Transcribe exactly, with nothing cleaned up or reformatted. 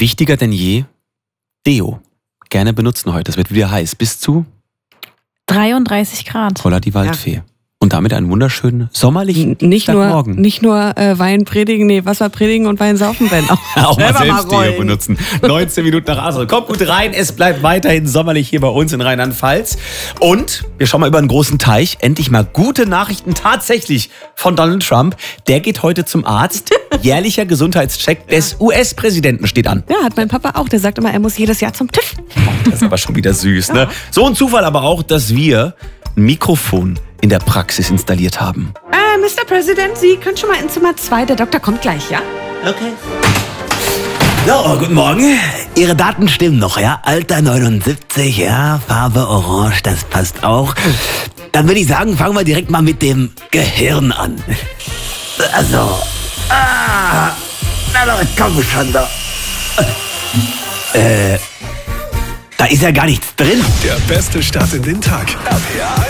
Wichtiger denn je, Deo. Gerne benutzen heute. Es wird wieder heiß. Bis zu dreiunddreißig Grad. Holla die Waldfee. Ja. Und damit einen wunderschönen sommerlichen nicht nur Morgen. Nicht nur äh, Wein predigen, nee, Wasser predigen und Wein saufen werden. Auch, auch mal selbst Deo benutzen. neunzehn Minuten nach Asel. Kommt gut rein, es bleibt weiterhin sommerlich hier bei uns in Rheinland-Pfalz. Und wir schauen mal über einen großen Teich. Endlich mal gute Nachrichten tatsächlich von Donald Trump. Der geht heute zum Arzt. Jährlicher Gesundheitscheck des U S-Präsidenten steht an. Ja, hat mein Papa auch. Der sagt immer, er muss jedes Jahr zum TÜV. Das ist aber schon wieder süß, ja. ne? So ein Zufall aber auch, dass wir ein Mikrofon in der Praxis installiert haben. Äh, Mister President, Sie können schon mal in Zimmer zwei. Der Doktor kommt gleich, ja? Okay. So, guten Morgen. Ihre Daten stimmen noch, ja? Alter neunundsiebzig, ja? Farbe orange, das passt auch. Dann würde ich sagen, fangen wir direkt mal mit dem Gehirn an. Also, ah, na Leute, komm schon da. Äh, da ist ja gar nichts drin. Der beste Start in den Tag. R P A